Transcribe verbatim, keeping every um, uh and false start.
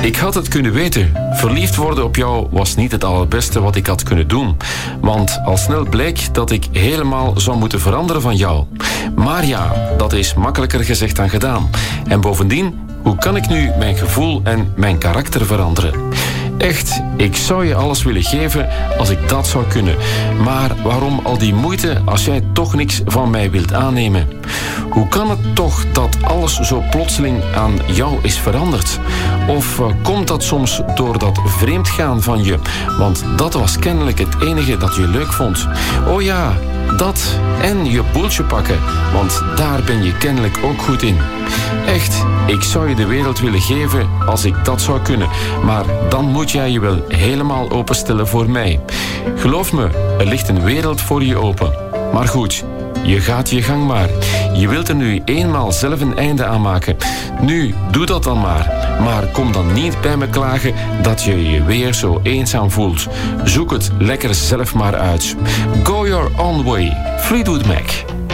Ik had het kunnen weten. Verliefd worden op jou was niet het allerbeste wat ik had kunnen doen. Want al snel bleek dat ik helemaal zou moeten veranderen van jou. Maar ja, dat is makkelijker gezegd dan gedaan. En bovendien, hoe kan ik nu mijn gevoel en mijn karakter veranderen? Echt, ik zou je alles willen geven als ik dat zou kunnen. Maar waarom al die moeite als jij toch niks van mij wilt aannemen? Hoe kan het toch dat alles zo plotseling aan jou is veranderd? Of uh, komt dat soms door dat vreemdgaan van je? Want dat was kennelijk het enige dat je leuk vond. Oh ja, dat en je boeltje pakken, want daar ben je kennelijk ook goed in. Echt, ik zou je de wereld willen geven als ik dat zou kunnen. Maar dan moet jij je wel helemaal openstellen voor mij. Geloof me, er ligt een wereld voor je open. Maar goed, je gaat je gang maar. Je wilt er nu eenmaal zelf een einde aan maken. Nu, doe dat dan maar. Maar kom dan niet bij me klagen dat je je weer zo eenzaam voelt. Zoek het lekker zelf maar uit. Go your own way. Fleetwood Mac.